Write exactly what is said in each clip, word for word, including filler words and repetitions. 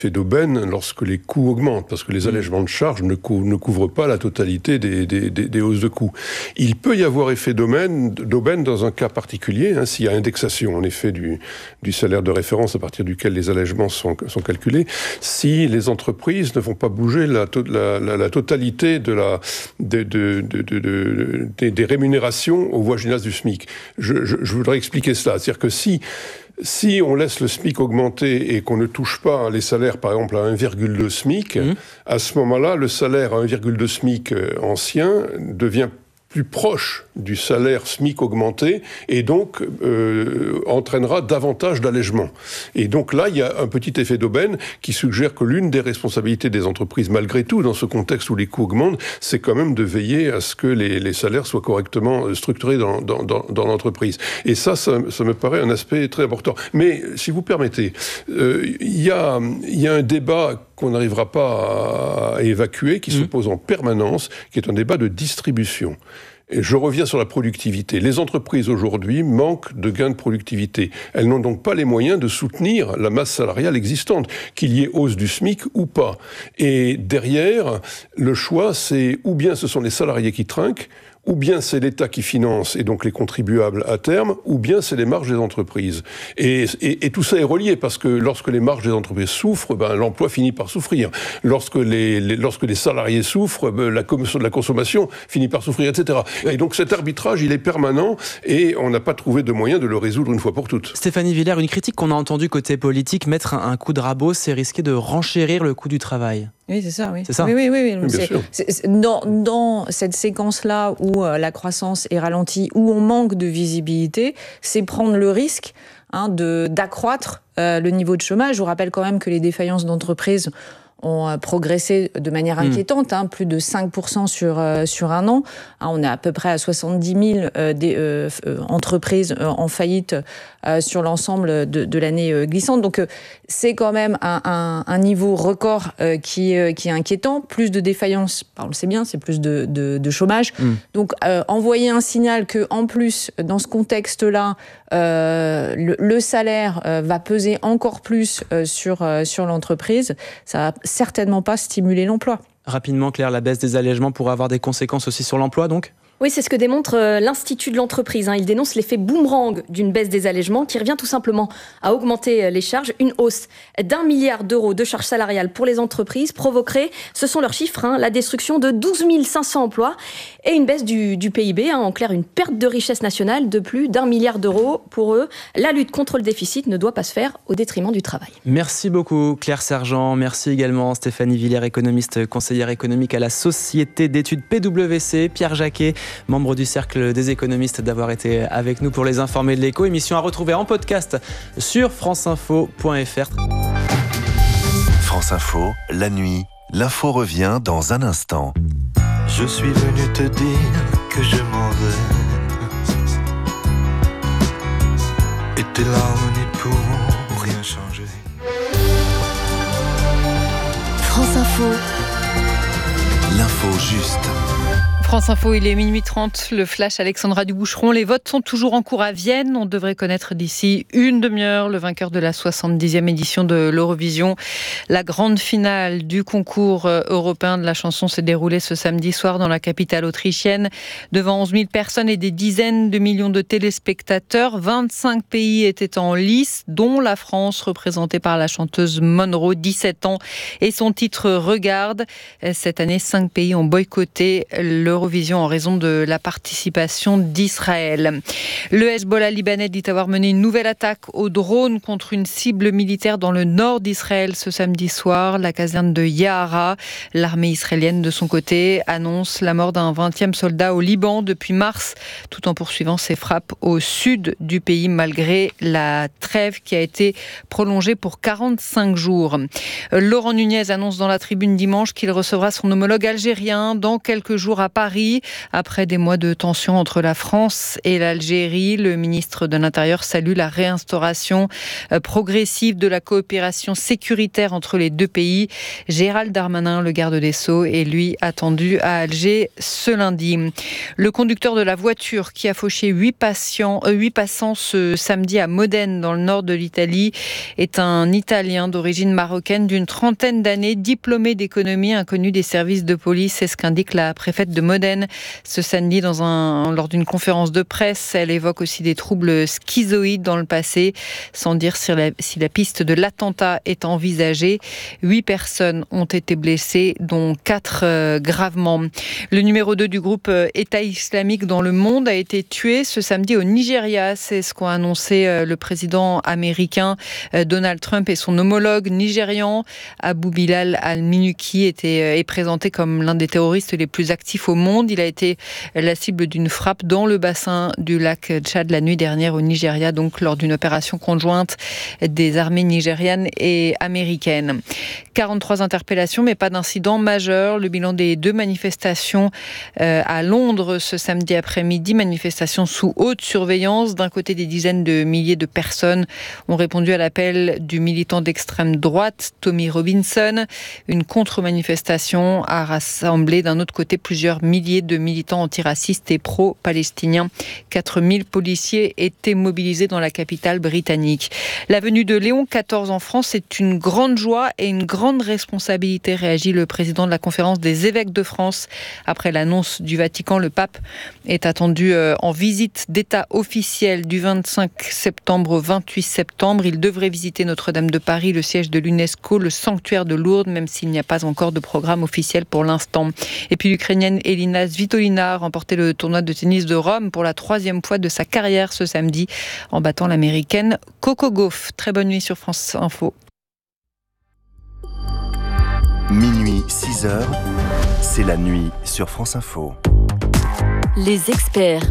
d'aubaine lorsque les coûts augmentent, parce que les allègements de charges ne, cou- ne couvrent pas la totalité des, des, des, des hausses de coûts. Il peut y avoir effet d'aubaine, d'aubaine dans un cas particulier, hein, s'il y a indexation en effet du, du salaire de référence à partir duquel les allègements sont, sont calculés, si les entreprises ne font pas bouger la, to- la, la, la totalité de la, de, de, de, de, de, des, des rémunérations au voisinage du SMIC. Je, je, je voudrais expliquer cela. C'est-à-dire que si Si on laisse le SMIC augmenter et qu'on ne touche pas les salaires, par exemple, à un virgule deux SMIC, mmh. à ce moment-là, le salaire à un virgule deux SMIC ancien devient plus proche du salaire SMIC augmenté et donc euh, entraînera davantage d'allègements. Et donc là, il y a un petit effet d'aubaine qui suggère que l'une des responsabilités des entreprises, malgré tout, dans ce contexte où les coûts augmentent, c'est quand même de veiller à ce que les, les salaires soient correctement structurés dans, dans, dans, dans l'entreprise. Et ça, ça, ça me paraît un aspect très important. Mais, si vous permettez, euh, il y a, il y a un débat qu'on n'arrivera pas à évacuer, qui mmh. se pose en permanence, qui est un débat de distribution. Et je reviens sur la productivité. Les entreprises aujourd'hui manquent de gains de productivité. Elles n'ont donc pas les moyens de soutenir la masse salariale existante, qu'il y ait hausse du SMIC ou pas. Et derrière, le choix, c'est ou bien ce sont les salariés qui trinquent, ou bien c'est l'État qui finance, et donc les contribuables à terme, ou bien c'est les marges des entreprises. Et, et, et tout ça est relié, parce que lorsque les marges des entreprises souffrent, ben, l'emploi finit par souffrir. Lorsque les, les, lorsque les salariés souffrent, ben, la, com- la consommation finit par souffrir, et cetera. Et donc cet arbitrage, il est permanent, et on n'a pas trouvé de moyen de le résoudre une fois pour toutes. Stéphanie Villers, une critique qu'on a entendue côté politique, mettre un, un coup de rabot, c'est risquer de renchérir le coût du travail. Oui, c'est ça, oui. C'est ça. Oui, oui, oui. oui. oui c'est, c'est, c'est, dans, dans cette séquence-là où euh, la croissance est ralentie, où on manque de visibilité, c'est prendre le risque hein, de, d'accroître euh, le niveau de chômage. Je vous rappelle quand même que les défaillances d'entreprises ont progressé de manière inquiétante, hein, plus de cinq pour cent sur, euh, sur un an. Hein, on est à peu près à soixante-dix mille euh, des, euh, euh, entreprises euh, en faillite euh, sur l'ensemble de, de l'année euh, glissante. Donc euh, c'est quand même un, un, un niveau record euh, qui, euh, qui est inquiétant. Plus de défaillances, on le sait bien, c'est plus de, de, de chômage. Mmh. Donc euh, envoyer un signal qu'en plus, dans ce contexte-là, euh, le, le salaire euh, va peser encore plus euh, sur, euh, sur l'entreprise, ça va certainement pas stimuler l'emploi. Rapidement, Claire, la baisse des allègements pourrait avoir des conséquences aussi sur l'emploi, donc ? Oui, c'est ce que démontre euh, l'Institut de l'entreprise. Hein. Il dénonce l'effet boomerang d'une baisse des allègements qui revient tout simplement à augmenter euh, les charges. Une hausse d'un milliard d'euros de charges salariales pour les entreprises provoquerait, ce sont leurs chiffres, hein, la destruction de douze mille cinq cents emplois et une baisse du, du P I B. Hein. En clair, une perte de richesse nationale de plus d'un milliard d'euros. Pour eux, la lutte contre le déficit ne doit pas se faire au détriment du travail. Merci beaucoup, Claire Sergent. Merci également, Stéphanie Villers, économiste, conseillère économique à la Société d'études P W C. Pierre Jacquet, membre du Cercle des économistes, d'avoir été avec nous pour les informer de l'écho. Émission à retrouver en podcast sur franceinfo point f r. France Info, la nuit, l'info revient dans un instant. Je suis venu te dire que je m'en vais. Et tes larmes n'y pourront rien changer. France Info. L'info juste. France Info, il est minuit trente, le flash Alexandra Duboucheron. Les votes sont toujours en cours à Vienne. On devrait connaître d'ici une demi-heure le vainqueur de la soixante-dixième édition de l'Eurovision. La grande finale du concours européen de la chanson s'est déroulée ce samedi soir dans la capitale autrichienne devant onze mille personnes et des dizaines de millions de téléspectateurs. vingt-cinq pays étaient en lice, dont la France, représentée par la chanteuse Monroe, dix-sept ans, et son titre Regarde. Cette année, cinq pays ont boycotté l'Eurovision en raison de la participation d'Israël. Le Hezbollah libanais dit avoir mené une nouvelle attaque au drone contre une cible militaire dans le nord d'Israël ce samedi soir, la caserne de Yahara. L'armée israélienne, de son côté, annonce la mort d'un vingtième soldat au Liban depuis mars, tout en poursuivant ses frappes au sud du pays, malgré la trêve qui a été prolongée pour quarante-cinq jours. Laurent Nunez annonce dans la tribune dimanche qu'il recevra son homologue algérien dans quelques jours à Paris. Paris. Après des mois de tension entre la France et l'Algérie, le ministre de l'Intérieur salue la réinstauration progressive de la coopération sécuritaire entre les deux pays. Gérald Darmanin, le garde des Sceaux, est lui attendu à Alger ce lundi. Le conducteur de la voiture qui a fauché huit patients, euh, huit passants ce samedi à Modène, dans le nord de l'Italie, est un Italien d'origine marocaine d'une trentaine d'années, diplômé d'économie, inconnu des services de police. C'est ce qu'indique la préfète de Modène ce samedi dans un, lors d'une conférence de presse. Elle évoque aussi des troubles schizoïdes dans le passé, sans dire si la, si la piste de l'attentat est envisagée. Huit personnes ont été blessées, dont quatre euh, gravement. Le numéro deux du groupe euh, État islamique dans le monde a été tué ce samedi au Nigeria. C'est ce qu'ont annoncé euh, le président américain euh, Donald Trump et son homologue nigérian. Abu Bilal al-Minuki était, euh, est présenté comme l'un des terroristes les plus actifs au monde. Il a été la cible d'une frappe dans le bassin du lac Tchad la nuit dernière au Nigeria, donc lors d'une opération conjointe des armées nigérianes et américaines. quarante-trois interpellations, mais pas d'incident majeur. Le bilan des deux manifestations euh, à Londres ce samedi après-midi, manifestations sous haute surveillance. D'un côté, des dizaines de milliers de personnes ont répondu à l'appel du militant d'extrême droite, Tommy Robinson. Une contre-manifestation a rassemblé d'un autre côté plusieurs milliers de militants antiracistes et pro-palestiniens. quatre mille policiers étaient mobilisés dans la capitale britannique. La venue de Léon quatorze en France est une grande joie et une grande responsabilité, réagit le président de la conférence des évêques de France. Après l'annonce du Vatican, le pape est attendu en visite d'État officielle du vingt-cinq septembre au vingt-huit septembre. Il devrait visiter Notre-Dame de Paris, le siège de l'UNESCO, le sanctuaire de Lourdes, même s'il n'y a pas encore de programme officiel pour l'instant. Et puis l'Ukrainienne Elina Svitolina a remporté le tournoi de tennis de Rome pour la troisième fois de sa carrière ce samedi, en battant l'américaine Coco Gauff. Très bonne nuit sur France Info. Minuit, six heures, c'est la nuit sur France Info. Les experts.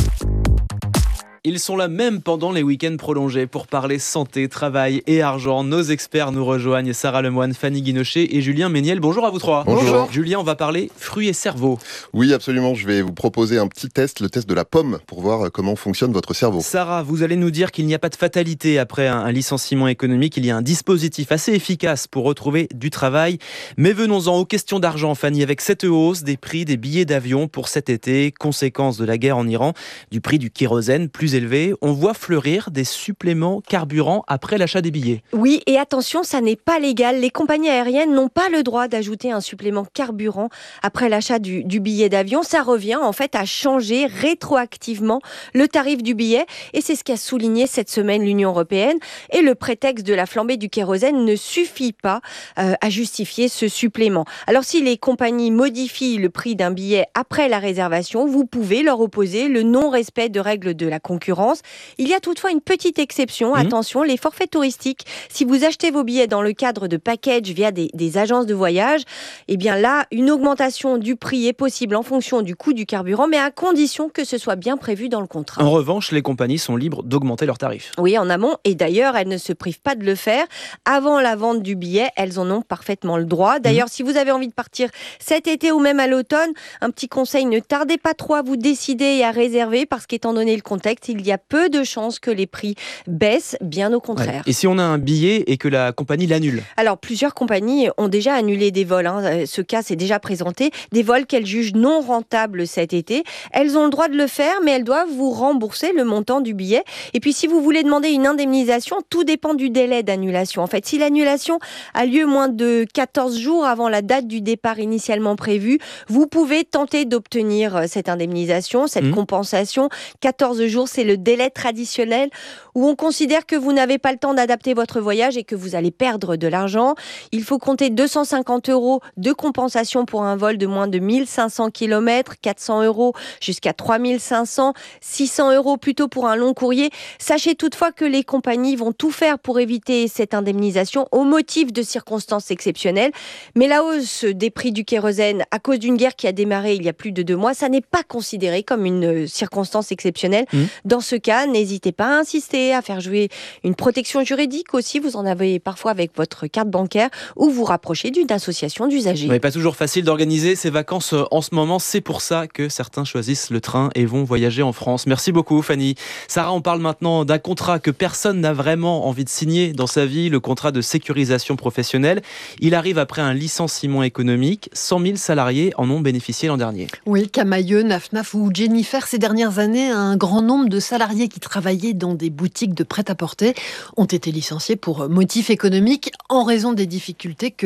Ils sont là même pendant les week-ends prolongés pour parler santé, travail et argent. Nos experts nous rejoignent, Sarah Lemoine, Fanny Guinochet et Julien Méniel. Bonjour à vous trois. Bonjour. Bonjour. Julien, on va parler fruits et cerveau. Oui, absolument. Je vais vous proposer un petit test, le test de la pomme, pour voir comment fonctionne votre cerveau. Sarah, vous allez nous dire qu'il n'y a pas de fatalité après un licenciement économique. Il y a un dispositif assez efficace pour retrouver du travail. Mais venons-en aux questions d'argent, Fanny, avec cette hausse des prix des billets d'avion pour cet été, conséquence de la guerre en Iran, du prix du kérosène plus élevé, on voit fleurir des suppléments carburant après l'achat des billets. Oui, et attention, ça n'est pas légal. Les compagnies aériennes n'ont pas le droit d'ajouter un supplément carburant après l'achat du, du billet d'avion. Ça revient en fait à changer rétroactivement le tarif du billet, et c'est ce qu'a souligné cette semaine l'Union européenne. Et le prétexte de la flambée du kérosène ne suffit pas euh, à justifier ce supplément. Alors si les compagnies modifient le prix d'un billet après la réservation, vous pouvez leur opposer le non-respect de règles de la concurrence. Il y a toutefois une petite exception. Mmh. Attention, les forfaits touristiques, si vous achetez vos billets dans le cadre de package via des, des agences de voyage, eh bien là, une augmentation du prix est possible en fonction du coût du carburant, mais à condition que ce soit bien prévu dans le contrat. En revanche, les compagnies sont libres d'augmenter leurs tarifs. Oui, en amont, et d'ailleurs, elles ne se privent pas de le faire. Avant la vente du billet, elles en ont parfaitement le droit. D'ailleurs, mmh. si vous avez envie de partir cet été ou même à l'automne, un petit conseil, ne tardez pas trop à vous décider et à réserver, parce qu'étant donné le contexte, il y a peu de chances que les prix baissent, bien au contraire. Ouais. Et si on a un billet et que la compagnie l'annule ? Alors, plusieurs compagnies ont déjà annulé des vols. Hein. Ce cas s'est déjà présenté. Des vols qu'elles jugent non rentables cet été. Elles ont le droit de le faire, mais elles doivent vous rembourser le montant du billet. Et puis, si vous voulez demander une indemnisation, tout dépend du délai d'annulation. En fait, si l'annulation a lieu moins de quatorze jours avant la date du départ initialement prévue, vous pouvez tenter d'obtenir cette indemnisation, cette mmh. compensation. quatorze jours, c'est le délai traditionnel où on considère que vous n'avez pas le temps d'adapter votre voyage et que vous allez perdre de l'argent. Il faut compter deux cent cinquante euros de compensation pour un vol de moins de mille cinq cents kilomètres, quatre cents euros jusqu'à trois mille cinq cents, six cents euros plutôt pour un long courrier. Sachez toutefois que les compagnies vont tout faire pour éviter cette indemnisation au motif de circonstances exceptionnelles. Mais la hausse des prix du kérosène à cause d'une guerre qui a démarré il y a plus de deux mois, ça n'est pas considéré comme une circonstance exceptionnelle. Mmh. Dans ce cas, n'hésitez pas à insister, à faire jouer une protection juridique aussi. Vous en avez parfois avec votre carte bancaire ou vous rapprocher d'une association d'usagers. Mais pas toujours facile d'organiser ces vacances en ce moment. C'est pour ça que certains choisissent le train et vont voyager en France. Merci beaucoup, Fanny. Sarah, on parle maintenant d'un contrat que personne n'a vraiment envie de signer dans sa vie, le contrat de sécurisation professionnelle. Il arrive après un licenciement économique. cent mille salariés en ont bénéficié l'an dernier. Oui, Camailleux, Nafnaf ou Jennifer, ces dernières années, un grand nombre de salariés qui travaillaient dans des boutiques de prêt-à-porter ont été licenciés pour motif économique en raison des difficultés que